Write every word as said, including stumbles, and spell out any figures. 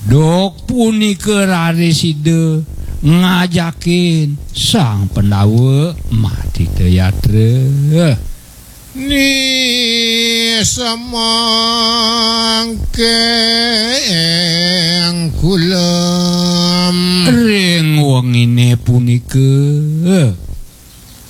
Dok punika rareside ngajakin sang pendawa mati teatre. Ni samangkeng kulam ring wengine punika